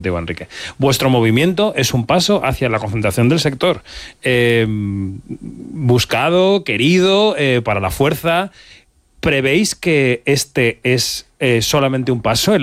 Diego Enrique. Vuestro movimiento es un paso hacia la concentración del sector. Buscado, querido, para la fuerza. ¿Prevéis que este es solamente un paso?